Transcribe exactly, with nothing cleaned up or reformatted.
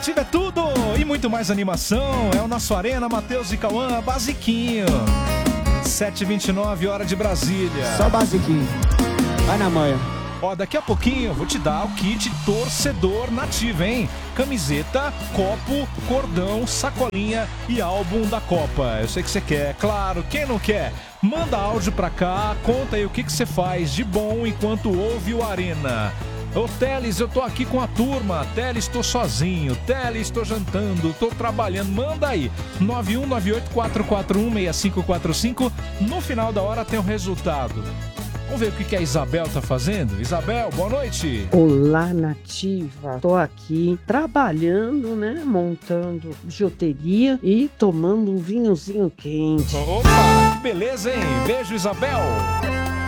Nativa é tudo e muito mais animação. É o nosso Arena, Matheus e Cauã, basiquinho. sete e vinte e nove, hora de Brasília. Só basiquinho. Vai na manhã. Ó, daqui a pouquinho eu vou te dar o kit torcedor Nativa, hein? Camiseta, copo, cordão, sacolinha e álbum da Copa. Eu sei que você quer, claro. Quem não quer? Manda áudio pra cá, conta aí o que que você faz de bom enquanto ouve o Arena. Ô Teles, eu tô aqui com a turma. Teles, tô sozinho. Teles, tô jantando, tô trabalhando. Manda aí. nove um nove oito quatro quatro um seis cinco quatro cinco. No final da hora tem o resultado. Vamos ver o que que a Isabel tá fazendo. Isabel, boa noite. Olá, Nativa. Tô aqui trabalhando, né? Montando bijuteria e tomando um vinhozinho quente. Opa, que beleza, hein? Beijo, Isabel.